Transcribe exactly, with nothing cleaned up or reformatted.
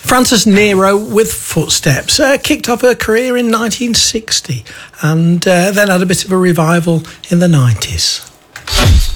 Frances Nero with Footsteps uh, kicked off her career in nineteen sixty and uh, then had a bit of a revival in the nineties.